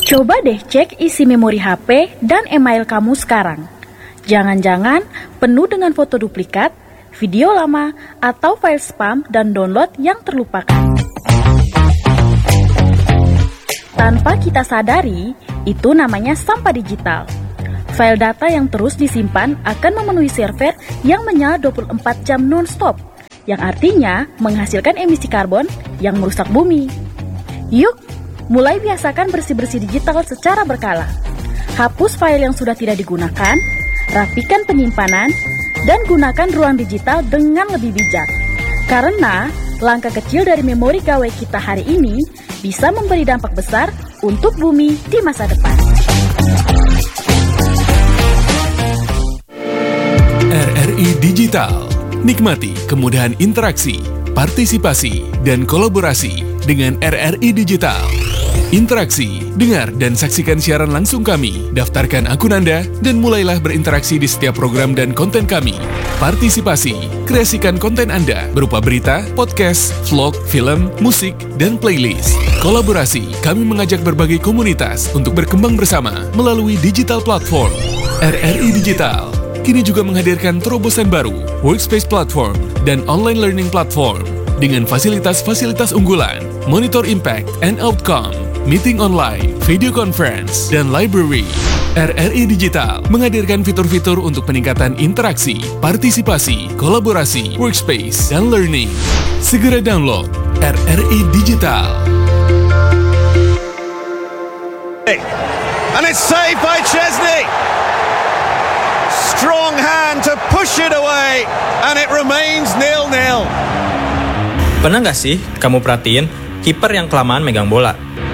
Coba deh cek isi memori HP dan email kamu sekarang. Jangan-jangan penuh dengan foto duplikat, video lama, atau file spam dan download yang terlupakan. Tanpa kita sadari, itu namanya sampah digital. File data yang terus disimpan akan memenuhi server yang menyala 24 jam non-stop, yang artinya menghasilkan emisi karbon yang merusak bumi. Yuk, mulai biasakan bersih-bersih digital secara berkala. Hapus file yang sudah tidak digunakan, rapikan penyimpanan, dan gunakan ruang digital dengan lebih bijak. Karena langkah kecil dari memori gawe kita hari ini bisa memberi dampak besar untuk bumi di masa depan. RRI Digital. Nikmati kemudahan interaksi, partisipasi, dan kolaborasi dengan RRI Digital. Interaksi, dengar dan saksikan siaran langsung kami, daftarkan akun Anda, dan mulailah berinteraksi di setiap program dan konten kami. Partisipasi, kreasikan konten Anda berupa berita, podcast, vlog, film, musik, dan playlist. Kolaborasi, kami mengajak berbagai komunitas untuk berkembang bersama melalui digital platform. RRI Digital kini juga menghadirkan terobosan baru, workspace platform, dan online learning platform dengan fasilitas-fasilitas unggulan, monitor impact and outcome, meeting online, video conference, dan library. RRI Digital menghadirkan fitur-fitur untuk peningkatan interaksi, partisipasi, kolaborasi, workspace, dan learning. Segera download RRI Digital. And it's saved by Chesney. Strong hand to push it away, and it remains 0-0. Pernah nggak sih kamu perhatiin kiper yang kelamaan megang bola?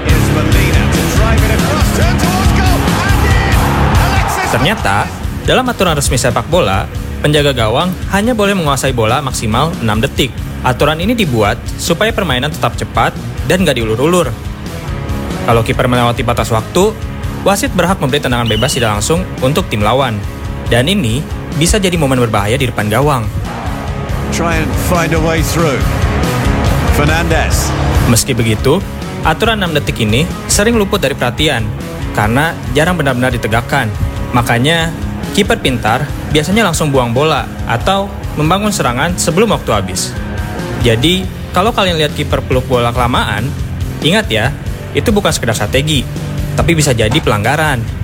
Ternyata, dalam aturan resmi sepak bola, penjaga gawang hanya boleh menguasai bola maksimal 6 detik. Aturan ini dibuat supaya permainan tetap cepat dan nggak diulur-ulur. Kalau kiper melewati batas waktu, wasit berhak memberi tendangan bebas tidak langsung untuk tim lawan. Dan ini bisa jadi momen berbahaya di depan gawang. Try and find a way through. Fernandes. Meski begitu, aturan 6 detik ini sering luput dari perhatian karena jarang benar-benar ditegakkan. Makanya, kiper pintar biasanya langsung buang bola atau membangun serangan sebelum waktu habis. Jadi, kalau kalian lihat kiper peluk bola kelamaan, ingat ya, itu bukan sekedar strategi, tapi bisa jadi pelanggaran.